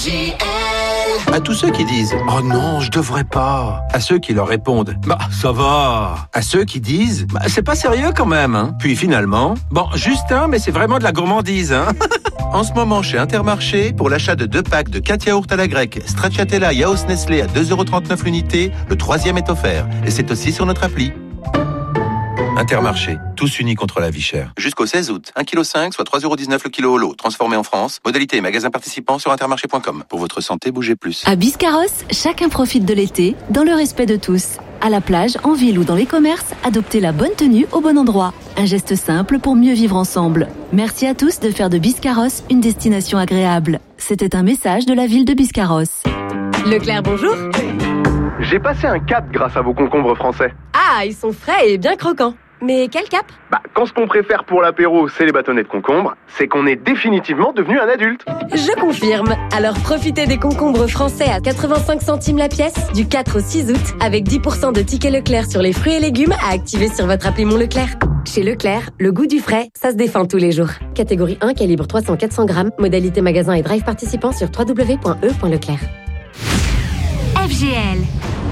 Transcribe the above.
RTL. À tous ceux qui disent « Oh non, je devrais pas », à ceux qui leur répondent « Bah, ça va », à ceux qui disent « Bah, c'est pas sérieux quand même, hein ». Puis finalement, bon, juste un, mais c'est vraiment de la gourmandise, hein. En ce moment, chez Intermarché, pour l'achat de 2 packs de 4 yaourts à la grecque, Stracciatella Yaourt Nestlé à 2,39€ l'unité, le 3e est offert. Et c'est aussi sur notre appli. Intermarché, tous unis contre la vie chère. Jusqu'au 16 août, 1,5 kg, soit 3,19€ le kilo au lot, transformé en France. Modalité et magasin participants sur intermarché.com. Pour votre santé, bougez plus. À Biscarros, chacun profite de l'été, dans le respect de tous. À la plage, en ville ou dans les commerces, adoptez la bonne tenue au bon endroit. Un geste simple pour mieux vivre ensemble. Merci à tous de faire de Biscarros une destination agréable. C'était un message de la ville de Biscarros. Leclerc, bonjour. J'ai passé un cap grâce à vos concombres français. Ah, ils sont frais et bien croquants. Mais quel cap ? Quand ce qu'on préfère pour l'apéro, c'est les bâtonnets de concombre, c'est qu'on est définitivement devenu un adulte. Je confirme. Alors profitez des concombres français à 85 centimes la pièce du 4 au 6 août avec 10% de tickets Leclerc sur les fruits et légumes à activer sur votre appli Mon Leclerc. Chez Leclerc, le goût du frais, ça se défend tous les jours. Catégorie 1, calibre 300-400 grammes, modalité magasin et drive participant sur www.e.leclerc. FGL.